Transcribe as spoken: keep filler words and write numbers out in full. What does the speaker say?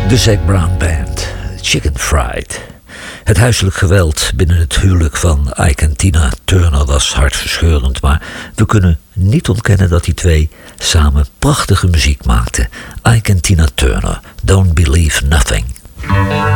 De Zac Brown Band, Chicken Fried. Het huiselijk geweld binnen het huwelijk van Ike en Tina Turner was hartverscheurend, maar we kunnen niet ontkennen dat die twee samen prachtige muziek maakten. Ike en Tina Turner, Don't Believe Nothing.